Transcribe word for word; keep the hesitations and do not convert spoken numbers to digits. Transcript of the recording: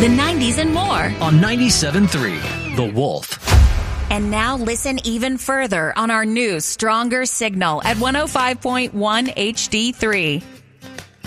the nineties, and more. On ninety-seven point three, The Wolf. And now listen even further on our new, stronger signal at one oh five point one H D three.